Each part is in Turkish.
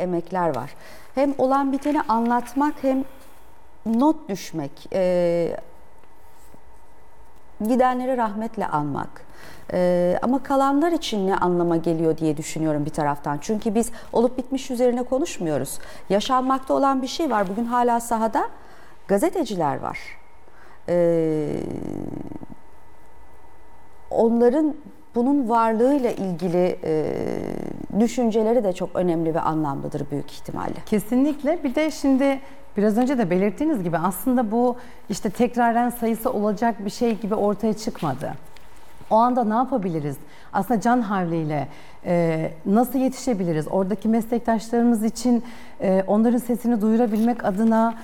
emekler var. Hem olan biteni anlatmak hem not düşmek, gidenleri rahmetle anmak. Ama kalanlar için ne anlama geliyor diye düşünüyorum bir taraftan. Çünkü biz olup bitmiş üzerine konuşmuyoruz. Yaşanmakta olan bir şey var. Bugün hala sahada gazeteciler var. Onların bunun varlığıyla ilgili düşünceleri de çok önemli ve anlamlıdır büyük ihtimalle. Kesinlikle. Bir de şimdi biraz önce de belirttiğiniz gibi aslında bu işte tekraren sayısı olacak bir şey gibi ortaya çıkmadı. O anda ne yapabiliriz? Aslında can havliyle nasıl yetişebiliriz? Oradaki meslektaşlarımız için onların sesini duyurabilmek adına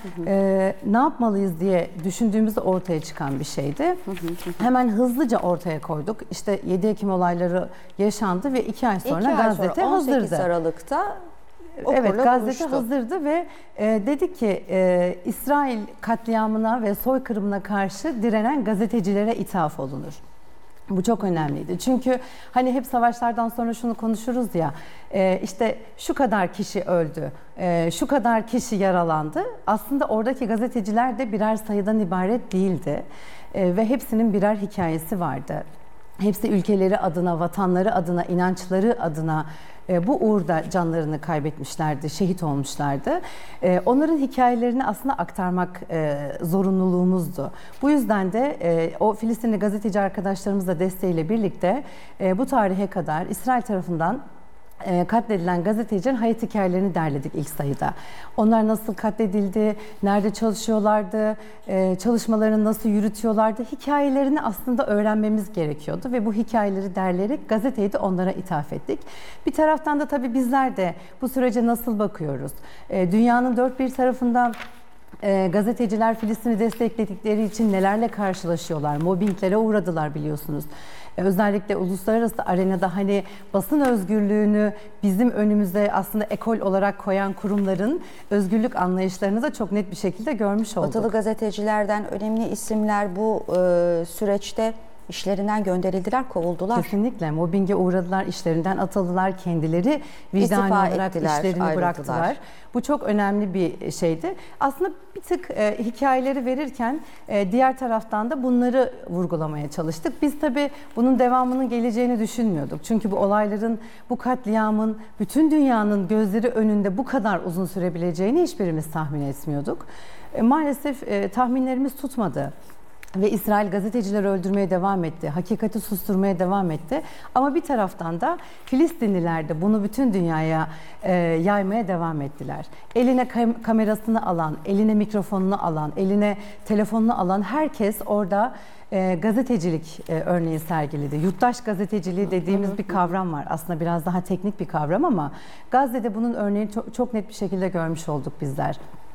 ne yapmalıyız diye düşündüğümüzde ortaya çıkan bir şeydi. Hemen hızlıca ortaya koyduk. İşte 7 Ekim olayları yaşandı ve 2 ay sonra gazete hazırdı. 18 Aralık'ta evet, gazete buluştu. hazırdı ve dedi ki İsrail katliamına ve soykırımına karşı direnen gazetecilere ithaf olunur. Bu çok önemliydi. Çünkü hani hep savaşlardan sonra şunu konuşuruz ya, işte şu kadar kişi öldü, şu kadar kişi yaralandı. Aslında oradaki gazeteciler de birer sayıdan ibaret değildi ve hepsinin birer hikayesi vardı. Hepsi ülkeleri adına, vatanları adına, inançları adına bu uğurda canlarını kaybetmişlerdi, şehit olmuşlardı. Onların hikayelerini aslında aktarmak zorunluluğumuzdu. Bu yüzden de o Filistinli gazeteci arkadaşlarımızla desteğiyle birlikte bu tarihe kadar İsrail tarafından katledilen gazetecilerin hayat hikayelerini derledik ilk sayıda. Onlar nasıl katledildi, nerede çalışıyorlardı, çalışmalarını nasıl yürütüyorlardı, hikayelerini aslında öğrenmemiz gerekiyordu ve bu hikayeleri derleyerek gazeteyi de onlara ithaf ettik. Bir taraftan da tabii bizler de bu sürece nasıl bakıyoruz? Dünyanın dört bir tarafından gazeteciler Filistin'i destekledikleri için nelerle karşılaşıyorlar? Mobbinglere uğradılar biliyorsunuz. Özellikle uluslararası arenada hani basın özgürlüğünü bizim önümüze aslında ekol olarak koyan kurumların özgürlük anlayışlarını da çok net bir şekilde görmüş olduk. Batılı gazetecilerden önemli isimler bu süreçte işlerinden gönderildiler, kovuldular. Kesinlikle. Mobbinge uğradılar, işlerinden atıldılar, kendileri vicdani olarak işlerini ayrıldılar. bıraktılar. Bu çok önemli bir şeydi. Aslında bir tık hikayeleri verirken diğer taraftan da bunları vurgulamaya çalıştık. Biz tabii bunun devamının geleceğini düşünmüyorduk. Çünkü bu olayların, bu katliamın bütün dünyanın gözleri önünde bu kadar uzun sürebileceğini hiçbirimiz tahmin etmiyorduk. Maalesef tahminlerimiz tutmadı. Ve İsrail gazetecileri öldürmeye devam etti. Hakikati susturmaya devam etti. Ama bir taraftan da Filistinliler de bunu bütün dünyaya yaymaya devam ettiler. Eline kamerasını alan, eline mikrofonunu alan, eline telefonunu alan herkes orada gazetecilik örneği sergiledi. Yurttaş gazeteciliği dediğimiz bir kavram var. Aslında biraz daha teknik bir kavram ama Gazze'de bunun örneğini çok net bir şekilde görmüş olduk bizler.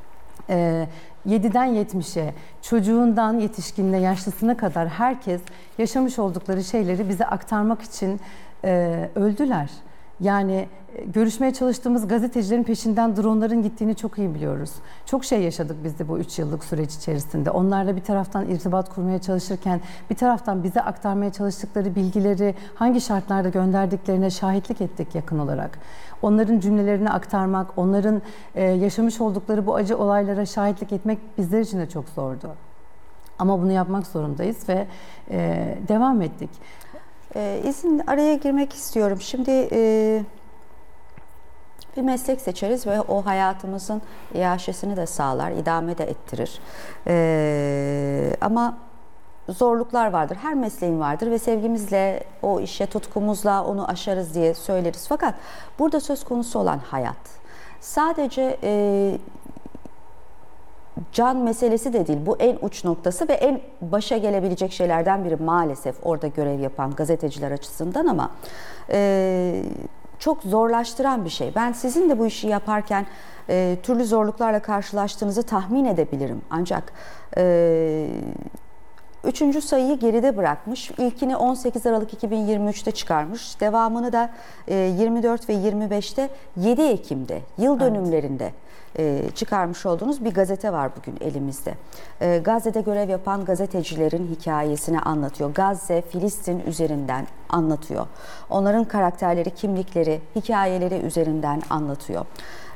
7'den 70'e, çocuğundan yetişkinine, yaşlısına kadar herkes yaşamış oldukları şeyleri bize aktarmak için öldüler. Yani görüşmeye çalıştığımız gazetecilerin peşinden dronların gittiğini çok iyi biliyoruz. Çok şey yaşadık biz de bu 3 yıllık süreç içerisinde. Onlarla bir taraftan irtibat kurmaya çalışırken, bir taraftan bize aktarmaya çalıştıkları bilgileri hangi şartlarda gönderdiklerine şahitlik ettik yakın olarak. Onların cümlelerini aktarmak, onların yaşamış oldukları bu acı olaylara şahitlik etmek bizler için de çok zordu. Ama bunu yapmak zorundayız ve devam ettik. İzin araya girmek istiyorum. Şimdi bir meslek seçeriz ve o hayatımızın iaşesini de sağlar, idame de ettirir. Ama zorluklar vardır. Her mesleğin vardır ve sevgimizle, o işe tutkumuzla onu aşarız diye söyleriz. Fakat burada söz konusu olan hayat. Sadece can meselesi de değil. Bu en uç noktası ve en başa gelebilecek şeylerden biri maalesef orada görev yapan gazeteciler açısından ama çok zorlaştıran bir şey. Ben sizin de bu işi yaparken türlü zorluklarla karşılaştığınızı tahmin edebilirim. Ancak 3. sayıyı geride bırakmış. İlkini 18 Aralık 2023'te çıkarmış. Devamını da 24 ve 25'te 7 Ekim'de yıl dönümlerinde çıkarmış olduğunuz bir gazete var bugün elimizde. Gazze'de görev yapan gazetecilerin hikayesini anlatıyor. Gazze, Filistin üzerinden anlatıyor. Onların karakterleri, kimlikleri, hikayeleri üzerinden anlatıyor.